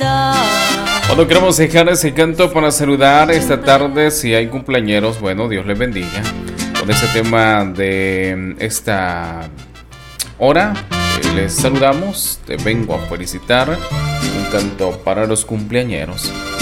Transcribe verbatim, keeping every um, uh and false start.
Bueno, queremos dejar ese canto para saludar esta tarde. Si hay cumpleañeros, bueno, Dios les bendiga. Con ese tema de esta hora, eh, les saludamos. Te vengo a felicitar. Un canto para los cumpleañeros.